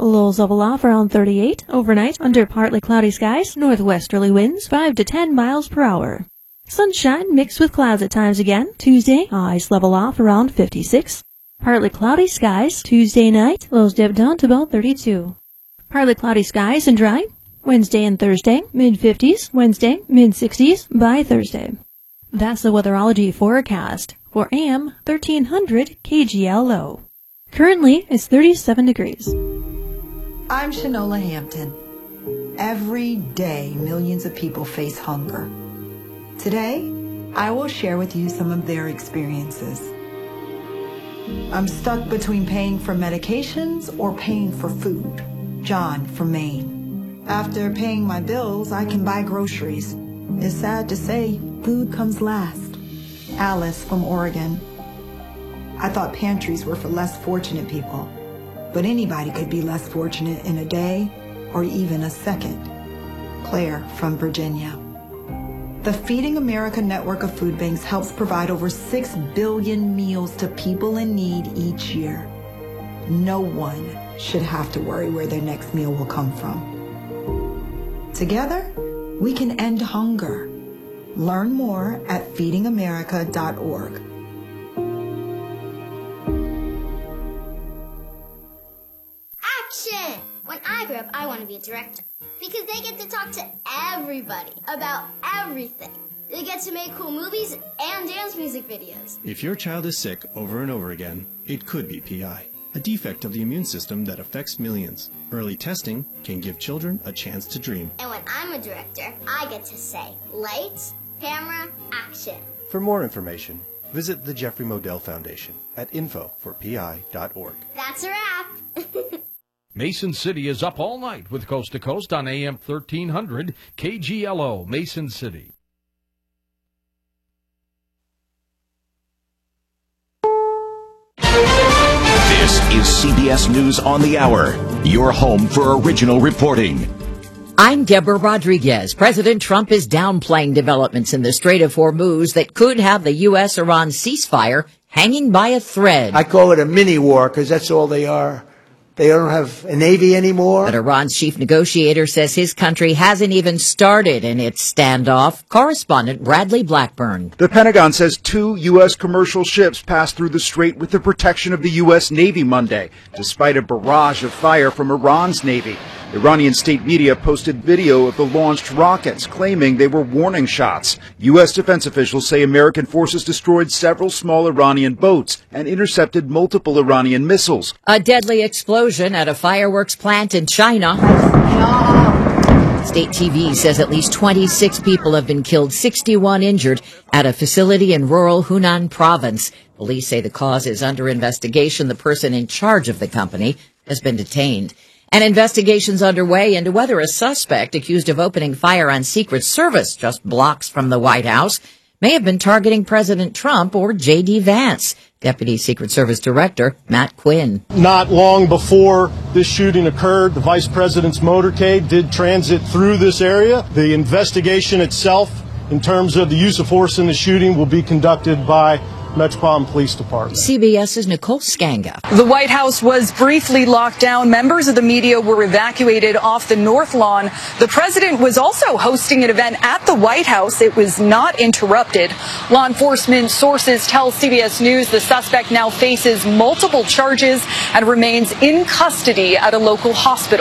Lows level off around 38. Overnight, under partly cloudy skies, northwesterly winds 5 to 10 miles per hour. Sunshine mixed with clouds at times again. Tuesday, highs level off around 56. Partly cloudy skies. Tuesday night, lows dip down to about 32. Partly cloudy skies and dry. Wednesday and Thursday, mid-50s. Wednesday, mid-60s by Thursday. That's the weatherology forecast for AM 1300 KGLO. Currently, it's 37 degrees. I'm Shanola Hampton. Every day, millions of people face hunger. Today, I will share with you some of their experiences. I'm stuck between paying for medications or paying for food. John from Maine. After paying my bills, I can buy groceries. It's sad to say, food comes last. Alice from Oregon. I thought pantries were for less fortunate people, but anybody could be less fortunate in a day or even a second. Claire from Virginia. The Feeding America network of food banks helps provide over 6 billion meals to people in need each year. No one should have to worry where their next meal will come from. Together, we can end hunger. Learn more at feedingamerica.org. Action! When I grow up, I want to be a director because they get to talk to everybody about everything. They get to make cool movies and dance music videos. If your child is sick over and over again, it could be PI, a defect of the immune system that affects millions. Early testing can give children a chance to dream. And when I'm a director, I get to say, lights, camera, action. For more information, visit the Jeffrey Modell Foundation at info4pi.org. That's a wrap. Mason City is up all night with Coast to Coast on AM 1300 KGLO, Mason City. This is CBS News on the Hour, your home for original reporting. I'm Deborah Rodriguez. President Trump is downplaying developments in the Strait of Hormuz that could have the U.S.-Iran ceasefire hanging by a thread. I call it a mini-war because that's all they are. They don't have a navy anymore. But Iran's chief negotiator says his country hasn't even started in its standoff. Correspondent Bradley Blackburn. The Pentagon says 2 U.S. commercial ships passed through the strait with the protection of the U.S. Navy Monday, despite a barrage of fire from Iran's Navy. Iranian state media posted video of the launched rockets, claiming they were warning shots. U.S. defense officials say American forces destroyed several small Iranian boats and intercepted multiple Iranian missiles. A deadly explosion at a fireworks plant in China. State TV says at least 26 people have been killed, 61 injured at a facility in rural Hunan province. Police say the cause is under investigation. The person in charge of the company has been detained. An investigation's underway into whether a suspect accused of opening fire on Secret Service just blocks from the White House may have been targeting President Trump or J.D. Vance. Deputy Secret Service Director Matt Quinn. Not long before this shooting occurred, the Vice President's motorcade did transit through this area. The investigation itself, in terms of the use of force in the shooting, will be conducted by Metropolitan Police Department. CBS's Nicole Skanga. The White House was briefly locked down. Members of the media were evacuated off the North Lawn. The president was also hosting an event at the White House. It was not interrupted. Law enforcement sources tell CBS News the suspect now faces multiple charges and remains in custody at a local hospital.